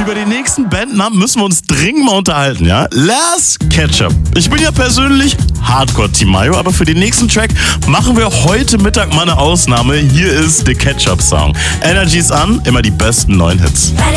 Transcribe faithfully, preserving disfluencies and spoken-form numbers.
Über den nächsten Bandnamen müssen wir uns dringend mal unterhalten, ja? Last Ketchup. Ich bin ja persönlich Hardcore-Team Mayo, aber für den nächsten Track machen wir heute Mittag mal eine Ausnahme. Hier ist The Ketchup Song. Energy ist an, immer die besten neuen Hits.